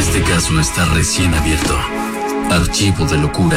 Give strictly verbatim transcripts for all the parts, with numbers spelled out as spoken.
Este caso está recién abierto. Archivo de locura.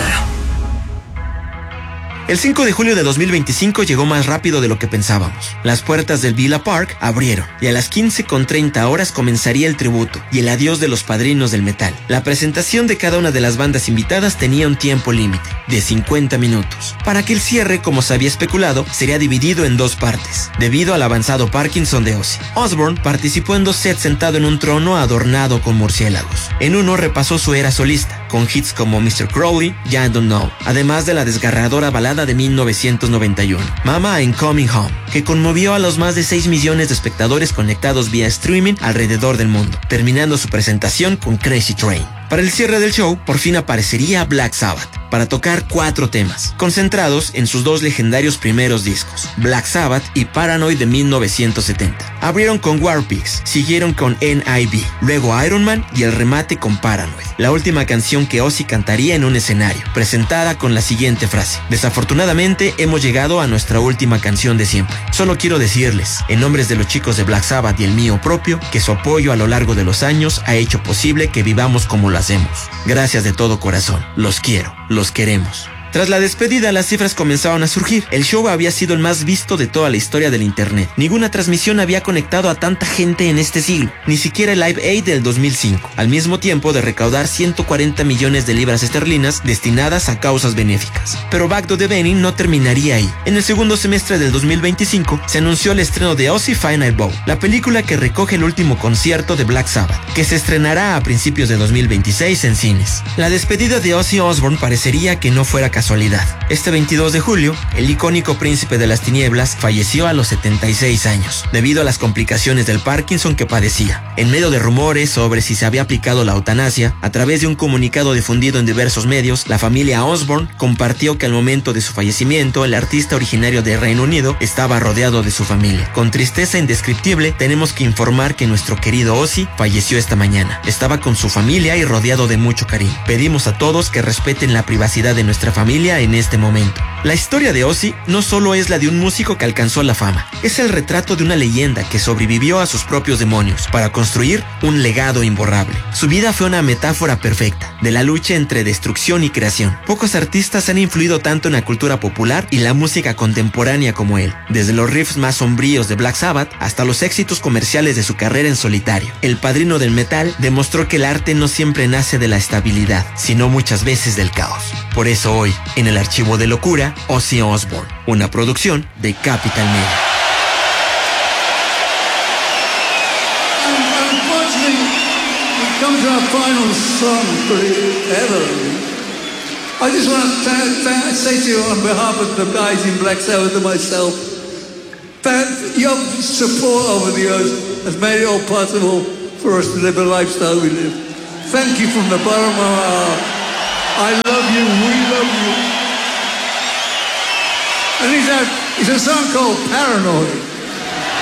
El cinco de julio de dos mil veinticinco llegó más rápido de lo que pensábamos. Las puertas del Villa Park abrieron y a las quince con treinta horas comenzaría el tributo y el adiós de los padrinos del metal. La presentación de cada una de las bandas invitadas tenía un tiempo límite de cincuenta minutos, para que el cierre, como se había especulado, sería dividido en dos partes, debido al avanzado Parkinson de Ozzy. Osbourne participó en dos sets sentado en un trono adornado con murciélagos. En uno repasó su era solista, con hits como mister Crowley y I Don't Know, además de la desgarradora balada de mil novecientos noventa y uno, Mama I'm Coming Home, que conmovió a los más de seis millones de espectadores conectados vía streaming alrededor del mundo, terminando su presentación con Crazy Train. Para el cierre del show, por fin aparecería Black Sabbath, para tocar cuatro temas, concentrados en sus dos legendarios primeros discos, Black Sabbath y Paranoid de mil novecientos setenta. Abrieron con War Pigs, siguieron con N I B, luego Iron Man y el remate con Paranoid, la última canción que Ozzy cantaría en un escenario, presentada con la siguiente frase: desafortunadamente hemos llegado a nuestra última canción de siempre. Solo quiero decirles, en nombres de los chicos de Black Sabbath y el mío propio, que su apoyo a lo largo de los años ha hecho posible que vivamos como lo hacemos. Gracias de todo corazón. Los quiero, los queremos. Tras la despedida, las cifras comenzaron a surgir. El show había sido el más visto de toda la historia del internet. Ninguna transmisión había conectado a tanta gente en este siglo, ni siquiera el Live Aid del dos mil cinco, al mismo tiempo de recaudar ciento cuarenta millones de libras esterlinas destinadas a causas benéficas. Pero Back to the Beginning no terminaría ahí. En el segundo semestre del dos mil veinticinco se anunció el estreno de Ozzy Final Bow, la película que recoge el último concierto de Black Sabbath, que se estrenará a principios de dos mil veintiséis en cines. La despedida de Ozzy Osbourne parecería que no fuera casualidad. Este veintidós de julio, el icónico príncipe de las tinieblas falleció a los setenta y seis años, debido a las complicaciones del Parkinson que padecía. En medio de rumores sobre si se había aplicado la eutanasia, a través de un comunicado difundido en diversos medios, la familia Osbourne compartió que al momento de su fallecimiento, el artista originario de Reino Unido estaba rodeado de su familia. Con tristeza indescriptible, tenemos que informar que nuestro querido Ozzy falleció esta mañana. Estaba con su familia y rodeado de mucho cariño. Pedimos a todos que respeten la privacidad de nuestra familia en este momento. La historia de Ozzy no solo es la de un músico que alcanzó la fama, es el retrato de una leyenda que sobrevivió a sus propios demonios para construir un legado imborrable. Su vida fue una metáfora perfecta de la lucha entre destrucción y creación. Pocos artistas han influido tanto en la cultura popular y la música contemporánea como él, desde los riffs más sombríos de Black Sabbath hasta los éxitos comerciales de su carrera en solitario. El padrino del metal demostró que el arte no siempre nace de la estabilidad, sino muchas veces del caos. Por eso hoy, en el Archivo de Locura, Ozzy Osbourne, una producción de Capital Media. And unfortunately, we come to our final song for ever. I just want to th- th- say to you on behalf of the guys in Black Sabbath and myself, that your support over the years has made it all possible for us to live a lifestyle we live. Thank you from the bottom of our heart. I love you, we love you. And he's a, he's a song called Paranoid.